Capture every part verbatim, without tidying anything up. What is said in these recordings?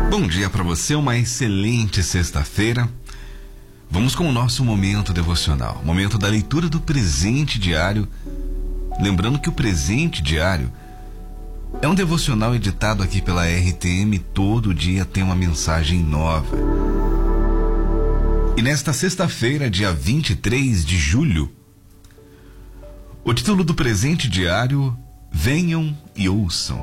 Bom dia para você, uma excelente sexta-feira. Vamos com o nosso momento devocional, momento da leitura do presente diário. Lembrando que o presente diário é um devocional editado aqui pela R T M, todo dia tem uma mensagem nova. E nesta sexta-feira, dia vinte e três de julho, o título do presente diário: Venham e ouçam.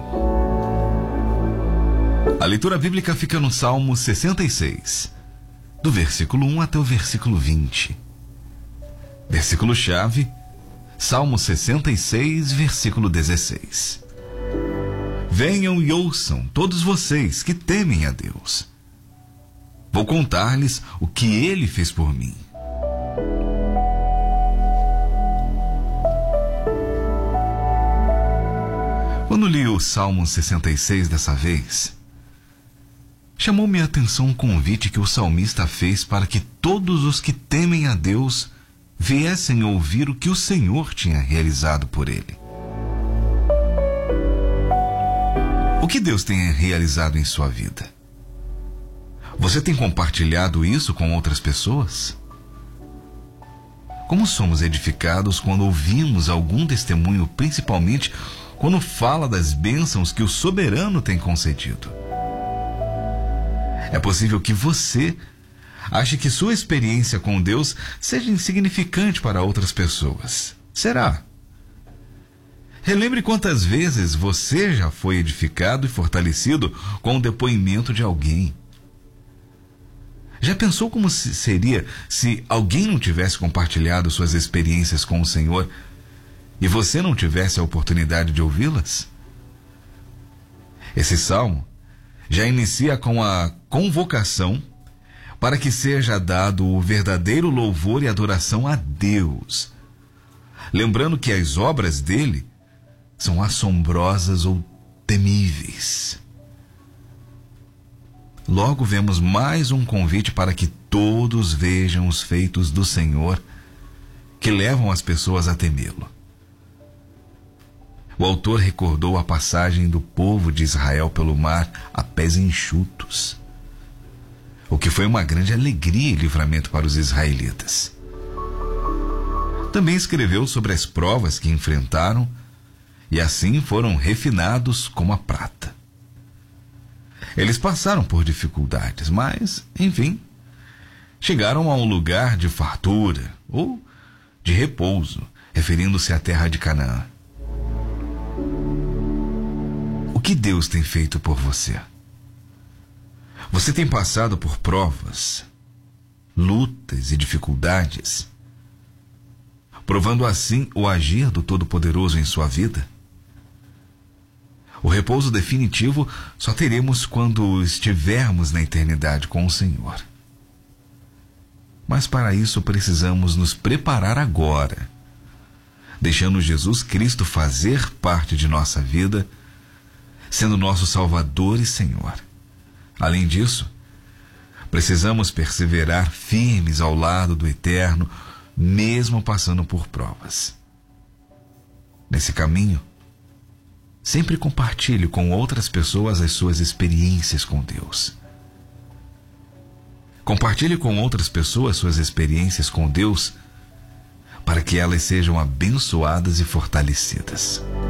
A leitura bíblica fica no Salmo sessenta e seis, do versículo um até o versículo vinte. Versículo-chave, Salmo sessenta e seis, versículo dezesseis. Venham e ouçam, todos vocês que temem a Deus. Vou contar-lhes o que Ele fez por mim. Quando li o Salmo sessenta e seis dessa vez, chamou-me a atenção um convite que o salmista fez para que todos os que temem a Deus viessem ouvir o que o Senhor tinha realizado por ele. O que Deus tem realizado em sua vida? Você tem compartilhado isso com outras pessoas? Como somos edificados quando ouvimos algum testemunho, principalmente quando fala das bênçãos que o soberano tem concedido? É possível que você ache que sua experiência com Deus seja insignificante para outras pessoas. Será? Relembre quantas vezes você já foi edificado e fortalecido com o depoimento de alguém. Já pensou como seria se alguém não tivesse compartilhado suas experiências com o Senhor e você não tivesse a oportunidade de ouvi-las? Esse salmo já inicia com a convocação para que seja dado o verdadeiro louvor e adoração a Deus, lembrando que as obras dele são assombrosas ou temíveis. Logo vemos mais um convite para que todos vejam os feitos do Senhor que levam as pessoas a temê-lo. O autor recordou a passagem do povo de Israel pelo mar a pés enxutos, o que foi uma grande alegria e livramento para os israelitas. Também escreveu sobre as provas que enfrentaram e assim foram refinados como a prata. Eles passaram por dificuldades, mas, enfim, chegaram a um lugar de fartura ou de repouso, referindo-se à terra de Canaã. O que Deus tem feito por você? Você tem passado por provas, lutas e dificuldades, provando assim o agir do Todo-Poderoso em sua vida? O repouso definitivo só teremos quando estivermos na eternidade com o Senhor. Mas para isso precisamos nos preparar agora, deixando Jesus Cristo fazer parte de nossa vida, sendo nosso Salvador e Senhor. Além disso, precisamos perseverar firmes ao lado do Eterno, mesmo passando por provas. Nesse caminho, sempre compartilhe com outras pessoas as suas experiências com Deus. Compartilhe com outras pessoas suas experiências com Deus, para que elas sejam abençoadas e fortalecidas.